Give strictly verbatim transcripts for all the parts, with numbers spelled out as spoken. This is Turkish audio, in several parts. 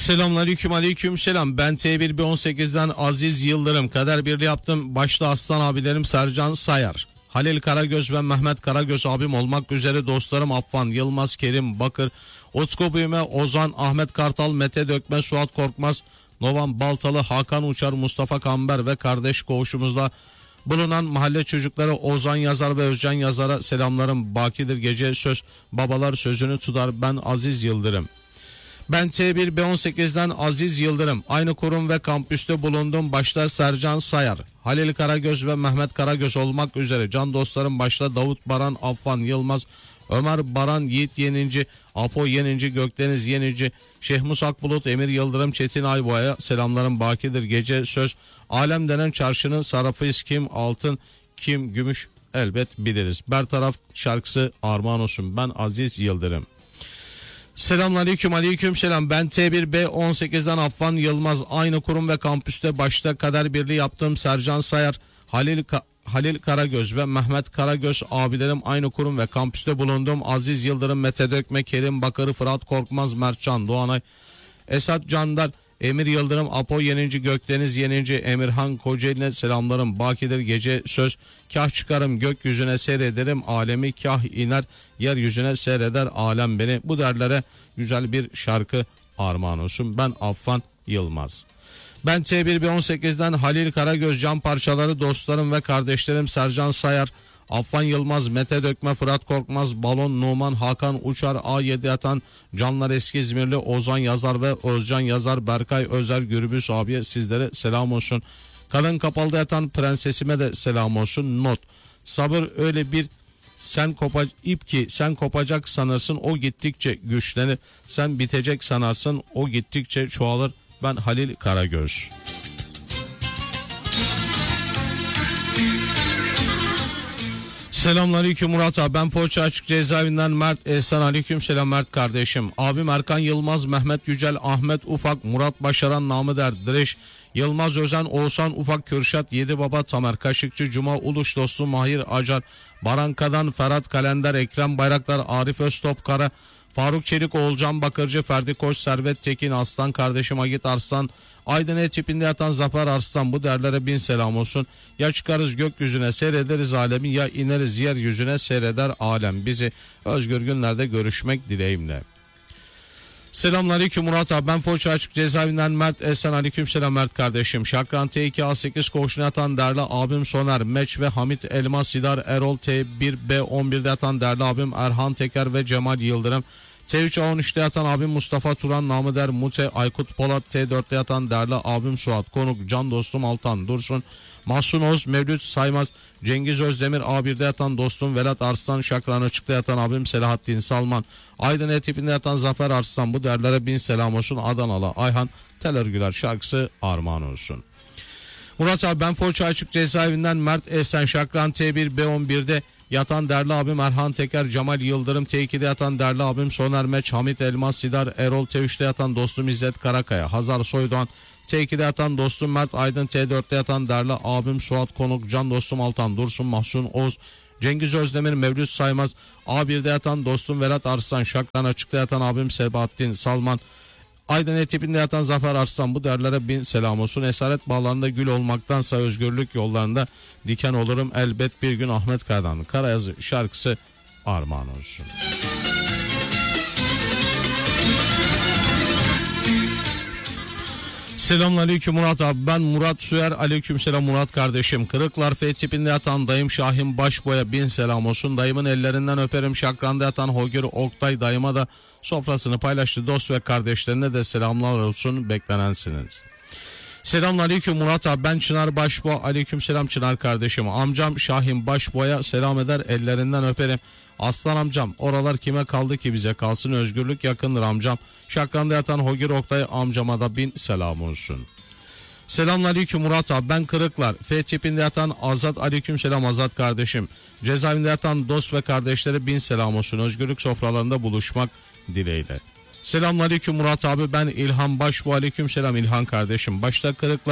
Selamünaleyküm, aleyküm selam. Ben T bir B on sekizden Aziz Yıldırım. Kader birliği yaptım. Başta aslan abilerim Sercan Sayar, Halil Karagöz ve Mehmet Karagöz abim olmak üzere dostlarım Affan, Yılmaz, Kerim Bakır, Utku Büyüme, Ozan, Ahmet Kartal, Mete Dökme, Suat Korkmaz, Novan Baltalı, Hakan Uçar, Mustafa Kamber ve kardeş koğuşumuzda bulunan mahalle çocukları Ozan Yazar ve Özcan Yazar'a selamlarım bakidir. Gece söz babalar sözünü tutar. Ben Aziz Yıldırım. Ben T bir B on sekizden Aziz Yıldırım. Aynı kurum ve kampüste bulundum. Başta Sercan Sayar, Halil Karagöz ve Mehmet Karagöz olmak üzere can dostlarım başta Davut Baran, Affan, Yılmaz, Ömer Baran, Yiğit Yeninci, Apo Yeninci, Gökdeniz Yeninci, Şehmus Akbulut, Emir Yıldırım, Çetin Ayboğa'ya selamlarım bakidir. Gece söz alem denen çarşının sarrafıyız, kim altın kim gümüş elbet biliriz. Bertaraf şarkısı armağan olsun. Ben Aziz Yıldırım. Selamünaleyküm, aleyküm selam. Ben T bir B on sekizden Affan, Yılmaz. Aynı kurum ve kampüste başta kader birliği yaptığım Sercan Sayar, Halil Ka Halil Karagöz ve Mehmet Karagöz abilerim aynı kurum ve kampüste bulundum. Aziz Yıldırım, Mete Dökme, Kerim Bakır, Fırat Korkmaz, Mertcan Doğanay, Esat Candar, Emir Yıldırım, Apo Yeninci, Gökdeniz Yeninci, Emirhan Kocaeli'ne selamlarım bakidir. Gece söz kah çıkarım gökyüzüne seyrederim alemi, kah iner yeryüzüne seyreder alem beni. Bu derlere güzel bir şarkı armağan olsun. Ben Affan, Yılmaz. Ben T bir B on sekizden Halil Karagöz, can parçaları dostlarım ve kardeşlerim Sercan Sayar, Affan, Yılmaz, Mete Dökme, Fırat Korkmaz, Balon Numan, Hakan Uçar, A yedi Atan, Canlar Eski İzmirli, Ozan Yazar ve Özcan Yazar, Berkay Özer, Gürbüz abiye sizlere selam olsun. Kadın kapalıda yatan prensesime de selam olsun. Not: sabır öyle bir sen kopa ip ki sen kopacak sanırsın, o gittikçe güçlenir. Sen bitecek sanarsın, o gittikçe çoğalır. Ben Halil Karagöz. Selamünaleyküm Murat abi. Ben Foça Açık Cezaevinden Mert Ehsan. Aleyküm selam Mert kardeşim. Abim Erkan Yılmaz, Mehmet Yücel, Ahmet Ufak, Murat Başaran, namı der Direş, Yılmaz Özen, Oğuzhan Ufak, Kürşat Yedi Baba, Tamer Kaşıkçı, Cuma Uluş dostu Mahir Acar, Baranka'dan Ferhat Kalender, Ekrem Bayraktar, Arif Öztopkara, Faruk Çelik, Oğulcan Bakırcı, Ferdi Koç, Servet Tekin, Aslan kardeşim Agit Arslan, Aydın E tipinde yatan Zafer Arslan, bu derlere bin selam olsun. Ya çıkarız gökyüzüne seyrederiz alemi, ya ineriz yeryüzüne seyreder alem bizi. Özgür günlerde görüşmek dileğimle. Selamünaleyküm Murat abi. Ben Foça Açık Cezaevinden Mert Esen. Aleyküm selam Mert kardeşim. Şakran T iki A sekiz koğuşuna yatan derli abim Soner Meç ve Hamit Elmas Sidar Erol, T bir B on birde yatan derli abim Erhan Teker ve Cemal Yıldırım, T üç A on üçte yatan abim Mustafa Turan, namı der Mute Aykut Polat, T dörtte yatan derli abim Suat Konuk, can dostum Altan Dursun, Mahsun Oz, Mevlüt Saymaz, Cengiz Özdemir, A birde yatan dostum Velat Arslan, Şakran Açık'ta yatan abim Selahattin Salman, Aydın E tipinde yatan Zafer Arslan, bu derlere bin selam olsun. Adanalı Ayhan, Tel Örgüler şarkısı armağan olsun. Murat abi ben Foça Açık Cezaevinden Mert Esen. Şakran T bir B on birde yatan derli abim Erhan Teker, Cemal Yıldırım, T ikide yatan derli abim Soner Meç, Hamit Elmas Sidar Erol, T üçte yatan dostum İzzet Karakaya, Hazar Soydoğan, T ikide yatan dostum Mert Aydın, T dörtte yatan derli abim Suat Konuk, can dostum Altan Dursun, Mahsun Oğuz, Cengiz Özdemir, Mevlüt Saymaz, A birde yatan dostum Velat Arslan, Şakran Açık'ta yatan abim Sebahattin Salman, Aydın E tipinde yatan Zafer Arslan, bu derlere bin selam olsun. Esaret bağlarında gül olmaktansa özgürlük yollarında diken olurum elbet bir gün. Ahmet Kaya'dan Karayazı şarkısı armağan olsun. Selamünaleyküm Murat abi. Ben Murat Süer. Aleykümselam Murat kardeşim. Kırıklar F tipinde yatan dayım Şahin Başboy'a bin selam olsun. Dayımın ellerinden öperim. Şakran'da yatan Hogür Oktay dayıma da sofrasını paylaştı dost ve kardeşlerine de selamlar olsun. Beklenensiniz. Selamünaleyküm Murat abi. Ben Çınar Başboğa. Aleykümselam Çınar kardeşim. Amcam Şahin Başboy'a selam eder. Ellerinden öperim. Aslan amcam, oralar kime kaldı ki bize kalsın, özgürlük yakındır amcam. Şakran'da yatan Hogir Oktay amcama da bin selam olsun. Selamünaleyküm Murat abi. Ben Kırıklar F tipinde yatan Azat. Aleykümselam Azat kardeşim. Cezaevinde yatan dost ve kardeşlere bin selam olsun. Özgürlük sofralarında buluşmak dileğiyle. Selamünaleyküm Murat abi. Ben İlhan Başbu. Aleykümselam İlhan kardeşim. Başta Kırıklar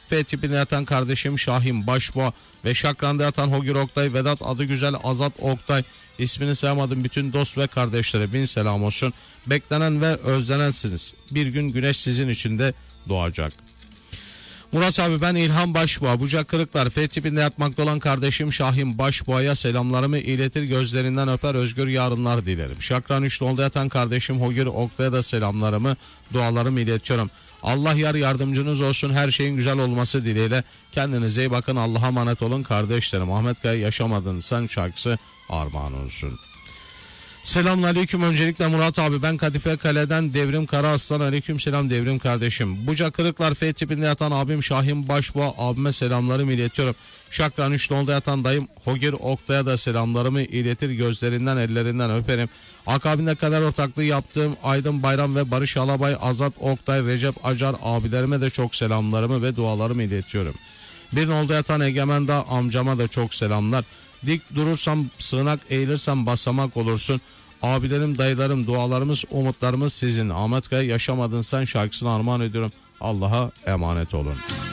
F tipinde yatan kardeşim Şahin Başboğa ve Şakran'da yatan Hogir Oktay, Vedat adı güzel Azat Oktay, ismini sayamadım bütün dost ve kardeşlere bin selam olsun. Beklenen ve özlenensiniz. Bir gün güneş sizin için de doğacak. Murat abi ben İlhan Başboğa, Bucak Kırıklar, F tipinde yatmakta olan kardeşim Şahin Başboğa'ya selamlarımı iletir, gözlerinden öper, özgür yarınlar dilerim. Şakran üç nolda yatan kardeşim Hogir Oktay'a da selamlarımı, dualarımı iletiyorum. Allah yar yardımcınız olsun, her şeyin güzel olması dileğiyle. Kendinize iyi bakın, Allah'a emanet olun kardeşlerim. Ahmet Kaya Yaşamadın Sen şarkısı armağan olsun. Selamünaleyküm. Öncelikle Murat abi ben Kadife Kale'den Devrim Karaaslan. Aleyküm selam Devrim kardeşim. Bucak Kırıklar F tipinde yatan abim Şahin Başboğa, abime selamlarımı iletiyorum. Şakran üç nolda yatan dayım Hogir Oktay'a da selamlarımı iletir, gözlerinden ellerinden öperim. Akabinde kadar ortaklığı yaptığım Aydın Bayram ve Barış Alabay, Azat Oktay, Recep Acar abilerime de çok selamlarımı ve dualarımı iletiyorum. Bir nolda yatan Egemen Dağ amcama da çok selamlar. Dik durursam sığınak, eğilirsem basamak olursun. Abilerim, dayılarım, dualarımız, umutlarımız sizin. Ahmet Kaya Yaşamadın Sen şarkısını armağan ediyorum. Allah'a emanet olun.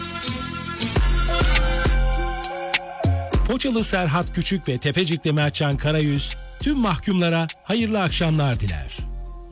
Foçalı Serhat Küçük ve Tepecik'te Mertcan Karayüz tüm mahkumlara hayırlı akşamlar diler.